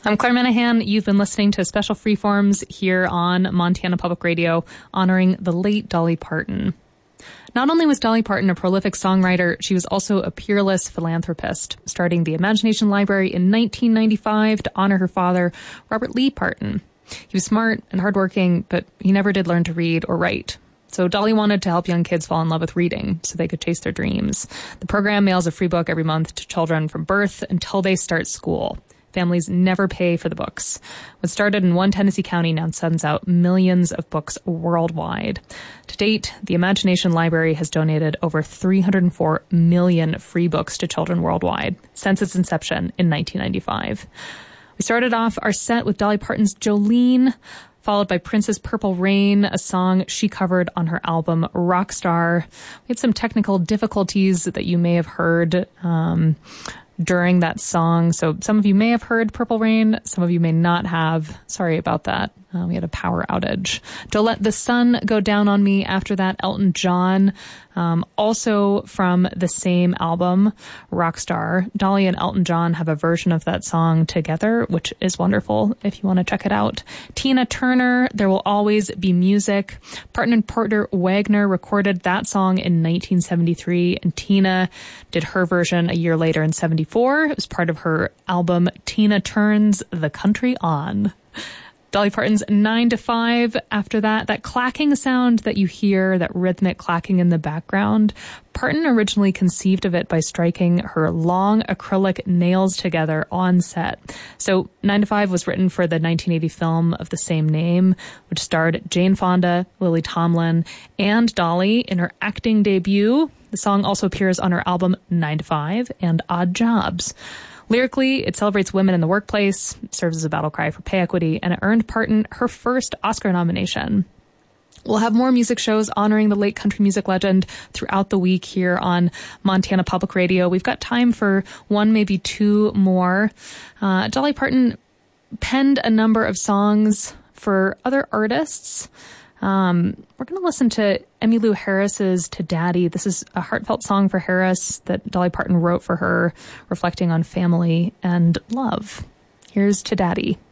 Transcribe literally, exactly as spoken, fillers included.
I'm Claire Minahan. You've been listening to Special Freeforms here on Montana Public Radio, honoring the late Dolly Parton. Not only was Dolly Parton a prolific songwriter, she was also a peerless philanthropist, starting the Imagination Library in nineteen ninety-five to honor her father, Robert Lee Parton. He was smart and hardworking, but he never did learn to read or write. So Dolly wanted to help young kids fall in love with reading so they could chase their dreams. The program mails a free book every month to children from birth until they start school. Families never pay for the books. What started in one Tennessee county now sends out millions of books worldwide. To date, the Imagination Library has donated over three hundred four million free books to children worldwide since its inception in nineteen ninety-five. We started off our set with Dolly Parton's Jolene, followed by Prince's Purple Rain, a song she covered on her album Rockstar. We had some technical difficulties that you may have heard um, during that song. So some of you may have heard Purple Rain, some of you may not have. Sorry about that. Uh, we had a power outage. Don't Let the Sun Go Down on Me. After that, Elton John, um, also from the same album, Rockstar. Dolly and Elton John have a version of that song together, which is wonderful if you want to check it out. Tina Turner, There Will Always Be Music. Parton and Porter Wagner recorded that song in nineteen seventy-three, and Tina did her version a year later in seventy-four. It was part of her album Tina Turns the Country On. Dolly Parton's nine to five. After that, that clacking sound that you hear, that rhythmic clacking in the background, Parton originally conceived of it by striking her long acrylic nails together on set. So nine to five was written for the nineteen eighty film of the same name, which starred Jane Fonda, Lily Tomlin, and Dolly in her acting debut. The song also appears on her album nine to five and Odd Jobs. Lyrically, it celebrates women in the workplace, serves as a battle cry for pay equity, and it earned Parton her first Oscar nomination. We'll have more music shows honoring the late country music legend throughout the week here on Montana Public Radio. We've got time for one, maybe two more. Uh, Dolly Parton penned a number of songs for other artists. Um, we're going to listen to Emmylou Harris's To Daddy. This is a heartfelt song for Harris that Dolly Parton wrote for her, reflecting on family and love. Here's To Daddy.